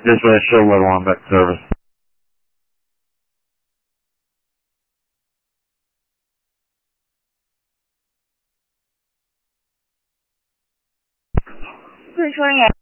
Dispatch show level on back service. Good morning.